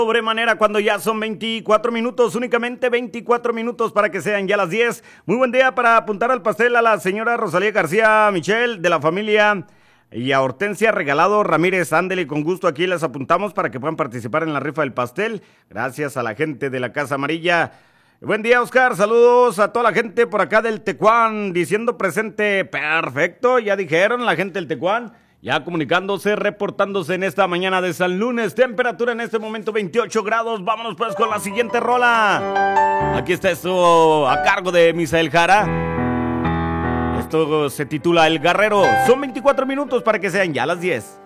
Sobremanera cuando ya son 24 minutos, únicamente 24 minutos para que sean ya las 10. Muy buen día para apuntar al pastel a la señora Rosalía García Michel de la familia y a Hortensia Regalado Ramírez. Ándele, con gusto aquí les apuntamos para que puedan participar en la rifa del pastel. Gracias a la gente de la Casa Amarilla. Buen día, Oscar. Saludos a toda la gente por acá del Tecuán, diciendo presente. Perfecto, ya dijeron la gente del Tecuán. Ya comunicándose, reportándose en esta mañana de San Lunes. Temperatura en este momento 28 grados. Vámonos pues con la siguiente rola. Aquí está esto a cargo de Misael Jara. Esto se titula El Guerrero. Son 24 minutos para que sean ya las 10.